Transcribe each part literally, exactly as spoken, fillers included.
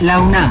La UNAM.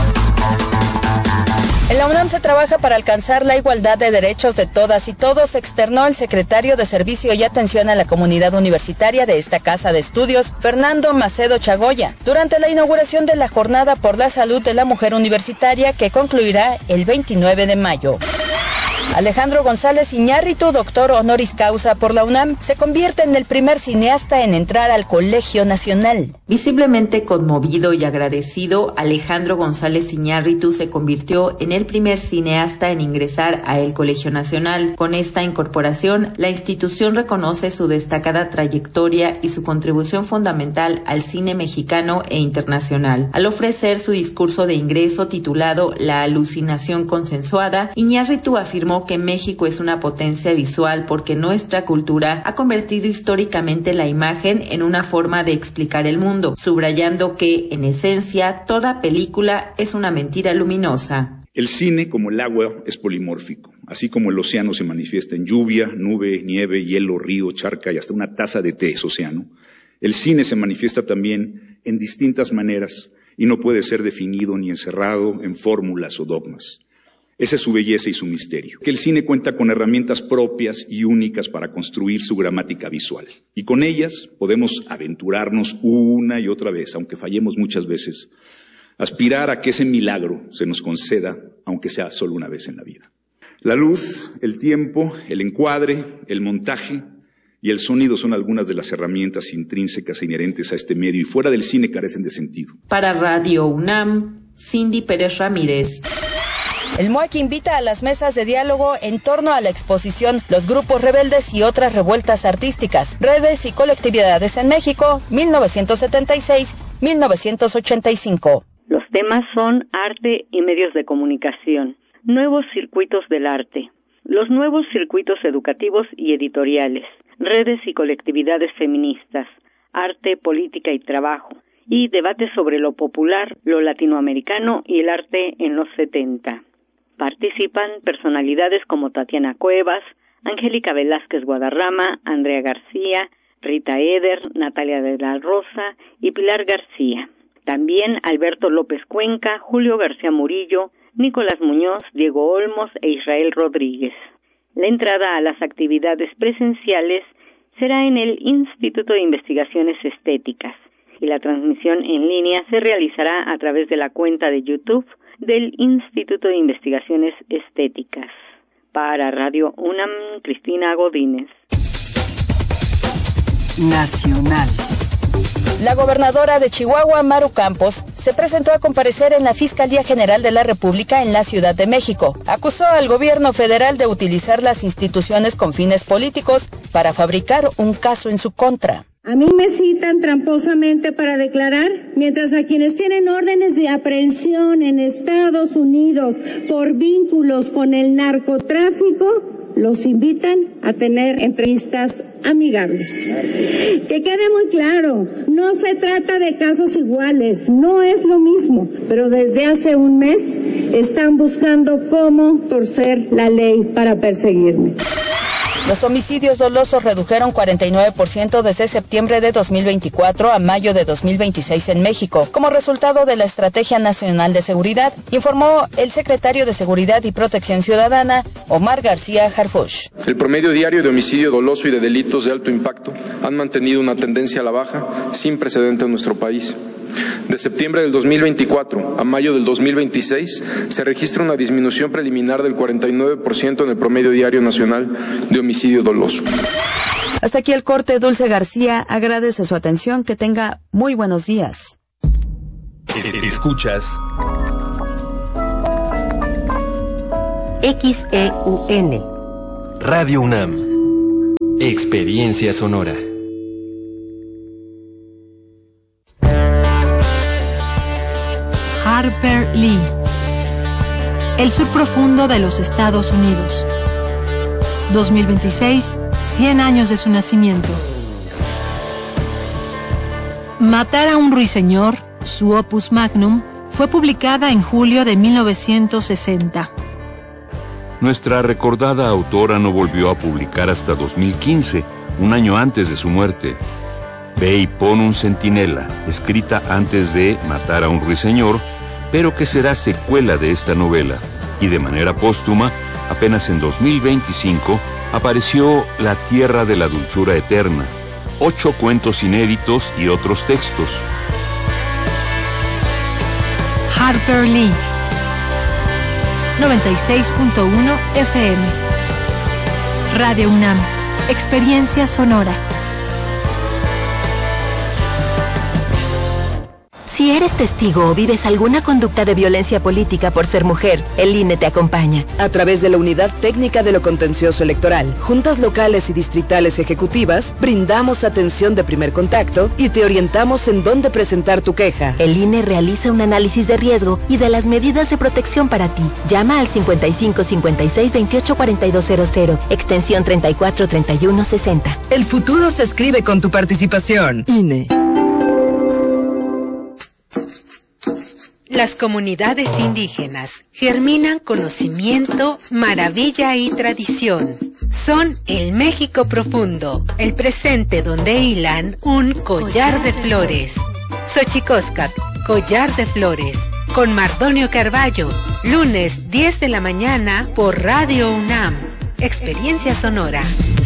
En la UNAM se trabaja para alcanzar la igualdad de derechos de todas y todos, externó el secretario de Servicio y Atención a la Comunidad Universitaria de esta casa de estudios, Fernando Macedo Chagoya, durante la inauguración de la Jornada por la Salud de la Mujer Universitaria, que concluirá el veintinueve de mayo. Alejandro González Iñárritu, doctor honoris causa por la UNAM, se convierte en el primer cineasta en entrar al Colegio Nacional. Visiblemente conmovido y agradecido, Alejandro González Iñárritu se convirtió en el primer cineasta en ingresar a el Colegio Nacional. Con esta incorporación, la institución reconoce su destacada trayectoria y su contribución fundamental al cine mexicano e internacional. Al ofrecer su discurso de ingreso titulado La alucinación consensuada, Iñárritu afirmó que México es una potencia visual porque nuestra cultura ha convertido históricamente la imagen en una forma de explicar el mundo, subrayando que, en esencia, toda película es una mentira luminosa. El cine, como el agua, es polimórfico. Así como el océano se manifiesta en lluvia, nube, nieve, hielo, río, charca y hasta una taza de té es océano, el cine se manifiesta también en distintas maneras y no puede ser definido ni encerrado en fórmulas o dogmas. Esa es su belleza y su misterio. Que el cine cuenta con herramientas propias y únicas para construir su gramática visual. Y con ellas podemos aventurarnos una y otra vez, aunque fallemos muchas veces, aspirar a que ese milagro se nos conceda, aunque sea solo una vez en la vida. La luz, el tiempo, el encuadre, el montaje y el sonido son algunas de las herramientas intrínsecas e inherentes a este medio y fuera del cine carecen de sentido. Para Radio UNAM, Cindy Pérez Ramírez. El M O A C invita a las mesas de diálogo en torno a la exposición Los grupos rebeldes y otras revueltas artísticas, redes y colectividades en México, mil novecientos setenta y seis a mil novecientos ochenta y cinco. Los temas son arte y medios de comunicación, nuevos circuitos del arte, los nuevos circuitos educativos y editoriales, redes y colectividades feministas, arte, política y trabajo, y debate sobre lo popular, lo latinoamericano y el arte en los setenta. Participan personalidades como Tatiana Cuevas, Angélica Velázquez Guadarrama, Andrea García, Rita Eder, Natalia de la Rosa y Pilar García. También Alberto López Cuenca, Julio García Murillo, Nicolás Muñoz, Diego Olmos e Israel Rodríguez. La entrada a las actividades presenciales será en el Instituto de Investigaciones Estéticas y la transmisión en línea se realizará a través de la cuenta de YouTube del Instituto de Investigaciones Estéticas. Para Radio UNAM, Cristina Godínez. Nacional. La gobernadora de Chihuahua, Maru Campos, se presentó a comparecer en la Fiscalía General de la República en la Ciudad de México. Acusó al gobierno federal de utilizar las instituciones con fines políticos para fabricar un caso en su contra. A mí me citan tramposamente para declarar, mientras a quienes tienen órdenes de aprehensión en Estados Unidos por vínculos con el narcotráfico, los invitan a tener entrevistas amigables. Que quede muy claro, no se trata de casos iguales, no es lo mismo, pero desde hace un mes están buscando cómo torcer la ley para perseguirme. Los homicidios dolosos redujeron cuarenta y nueve por ciento desde septiembre de dos mil veinticuatro a mayo de dos mil veintiséis en México, como resultado de la Estrategia Nacional de Seguridad, informó el secretario de Seguridad y Protección Ciudadana, Omar García Harfuch. El promedio diario de homicidio doloso y de delitos de alto impacto han mantenido una tendencia a la baja sin precedente en nuestro país. De septiembre del dos mil veinticuatro a mayo del dos mil veintiséis se registra una disminución preliminar del cuarenta y nueve por ciento en el promedio diario nacional de homicidio doloso. Hasta aquí el corte. Dulce García agradece su atención. Que tenga muy buenos días. Escuchas X E U N Radio UNAM. Experiencia sonora. Harper Lee. El sur profundo de los Estados Unidos. dos mil veintiséis, cien años de su nacimiento. Matar a un ruiseñor, su opus magnum, fue publicada en julio de mil novecientos sesenta. Nuestra recordada autora no volvió a publicar hasta dos mil quince, un año antes de su muerte. Ve y pon un centinela, escrita antes de Matar a un ruiseñor, pero que será secuela de esta novela. Y de manera póstuma, apenas en dos mil veinticinco, apareció La Tierra de la Dulzura Eterna, ocho cuentos inéditos y otros textos. Harper Lee, noventa y seis punto uno F M. Radio UNAM, experiencia sonora. Si eres testigo o vives alguna conducta de violencia política por ser mujer, el I N E te acompaña. A través de la Unidad Técnica de lo Contencioso Electoral, juntas locales y distritales ejecutivas, brindamos atención de primer contacto y te orientamos en dónde presentar tu queja. El I N E realiza un análisis de riesgo y de las medidas de protección para ti. Llama al cincuenta y cinco cincuenta y seis veintiocho cuarenta y dos cero cero, extensión treinta y cuatro treinta y uno sesenta. El futuro se escribe con tu participación. I N E. Las comunidades indígenas germinan conocimiento, maravilla y tradición. Son el México profundo, el presente donde hilan un collar de flores. Xochicóscatl, collar de flores, con Mardonio Carballo, lunes diez de la mañana por Radio UNAM. Experiencia sonora.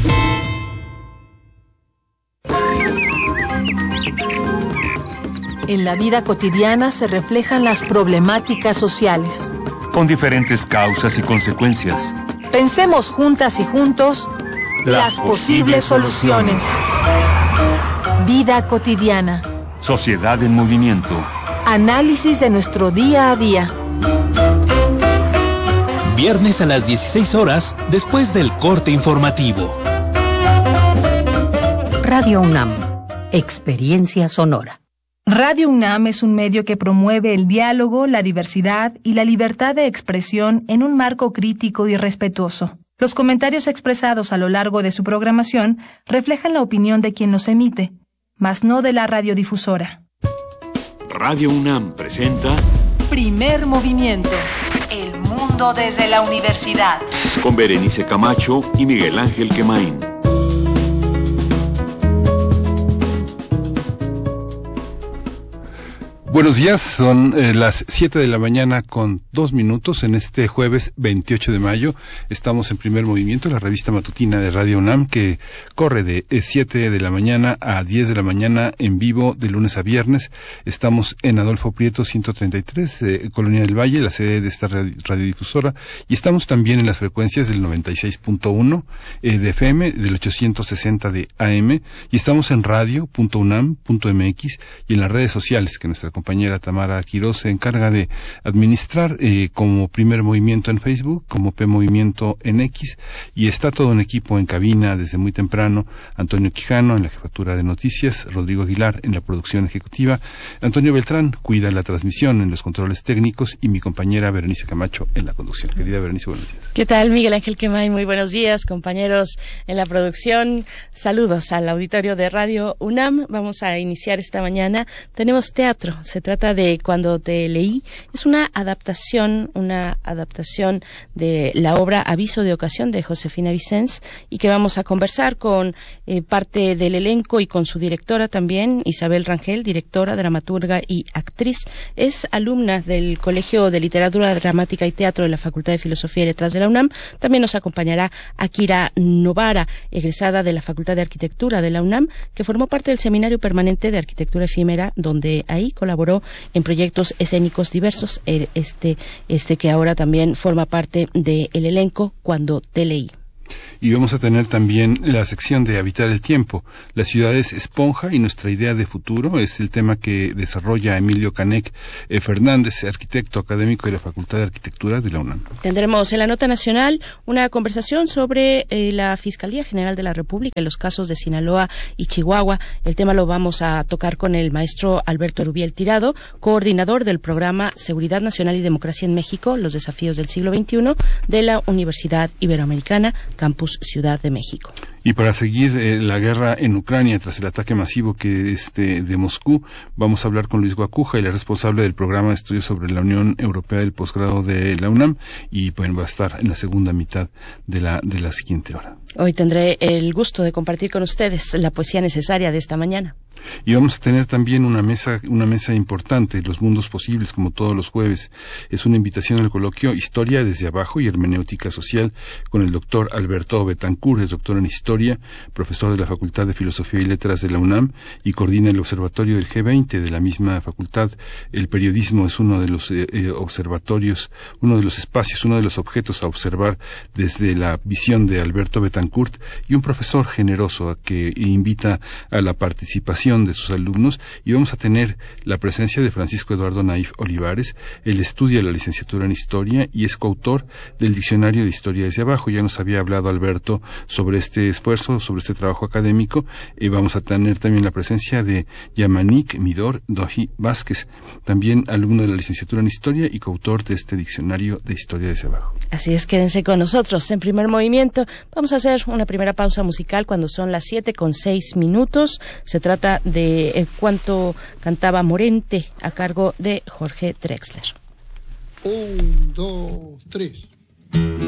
En la vida cotidiana se reflejan las problemáticas sociales, con diferentes causas y consecuencias. Pensemos juntas y juntos las, las posibles soluciones. Vida cotidiana. Sociedad en movimiento. Análisis de nuestro día a día. Viernes a las dieciséis horas, después del corte informativo. Radio UNAM, experiencia sonora. Radio UNAM es un medio que promueve el diálogo, la diversidad y la libertad de expresión en un marco crítico y respetuoso. Los comentarios expresados a lo largo de su programación reflejan la opinión de quien los emite, mas no de la radiodifusora. Radio UNAM presenta Primer Movimiento. El mundo desde la universidad. Con Berenice Camacho y Miguel Ángel Quemain. Buenos días, son eh, las siete de la mañana con dos minutos en este jueves veintiocho de mayo. Estamos en Primer Movimiento, la revista matutina de Radio UNAM que corre de siete de la mañana a diez de la mañana en vivo de lunes a viernes. Estamos en Adolfo Prieto ciento treinta y tres, eh, Colonia del Valle, la sede de esta radio, radiodifusora, y estamos también en las frecuencias del noventa y seis punto uno eh, de F M, del ochocientos sesenta de A M, y estamos en radio punto unam punto m x y en las redes sociales que nuestra compañera Tamara Quiroz se encarga de administrar, eh, como Primer Movimiento en Facebook, como P Movimiento en X, y está todo un equipo en cabina desde muy temprano: Antonio Quijano en la jefatura de noticias, Rodrigo Aguilar en la producción ejecutiva, Antonio Beltrán cuida la transmisión en los controles técnicos y mi compañera Berenice Camacho en la conducción. Querida Berenice, buenos días. ¿Qué tal, Miguel Ángel Quemain? Muy buenos días, compañeros en la producción. Saludos al auditorio de Radio UNAM. Vamos a iniciar esta mañana. Tenemos teatro. Se trata de Cuando te leí. Es una adaptación, una adaptación de la obra Aviso de ocasión de Josefina Vicens, y que vamos a conversar con eh, parte del elenco y con su directora también, Isabel Rangel, directora, dramaturga y actriz. Es alumna del Colegio de Literatura Dramática y Teatro de la Facultad de Filosofía y Letras de la UNAM. También nos acompañará Akira Novara, egresada de la Facultad de Arquitectura de la UNAM, que formó parte del Seminario Permanente de Arquitectura Efímera, donde ahí colaboró en proyectos escénicos diversos, este, este que ahora también forma parte del elenco Cuando te leí. Y vamos a tener también la sección de Habitar el Tiempo. La ciudad es esponja y nuestra idea de futuro es el tema que desarrolla Emilio Canek eh, Fernández, arquitecto académico de la Facultad de Arquitectura de la UNAM. Tendremos en la nota nacional una conversación sobre eh, la Fiscalía General de la República y los casos de Sinaloa y Chihuahua. El tema lo vamos a tocar con el maestro Alberto Rubiel Tirado, coordinador del programa Seguridad Nacional y Democracia en México, los desafíos del siglo veintiuno de la Universidad Iberoamericana, Campus Ciudad de México. Y para seguir eh, la guerra en Ucrania tras el ataque masivo que este de Moscú, vamos a hablar con Luis Guacuja, el responsable del programa de estudios sobre la Unión Europea del posgrado de la UNAM, y bueno, va a estar en la segunda mitad de la de la siguiente hora. Hoy tendré el gusto de compartir con ustedes la poesía necesaria de esta mañana. Y vamos a tener también una mesa, una mesa importante, Los Mundos Posibles, como todos los jueves. Es una invitación al coloquio Historia desde abajo y Hermenéutica Social con el doctor Alberto Betancourt, es doctor en Historia, profesor de la Facultad de Filosofía y Letras de la UNAM y coordina el observatorio del G veinte de la misma facultad. El periodismo es uno de los eh, eh, observatorios, uno de los espacios, uno de los objetos a observar desde la visión de Alberto Betancourt, y un profesor generoso que invita a la participación de sus alumnos, y vamos a tener la presencia de Francisco Eduardo Naif Olivares. Él estudia la licenciatura en Historia y es coautor del Diccionario de Historia desde abajo. Ya nos había hablado Alberto sobre este esfuerzo, sobre este trabajo académico, y vamos a tener también la presencia de Yamanik Midor Doji Vázquez, también alumno de la licenciatura en Historia y coautor de este Diccionario de Historia desde abajo. Así es, quédense con nosotros en Primer Movimiento. Vamos a hacer una primera pausa musical cuando son las siete con seis minutos. Se trata de eh, Cuánto cantaba Morente, a cargo de Jorge Drexler. Un, dos, tres.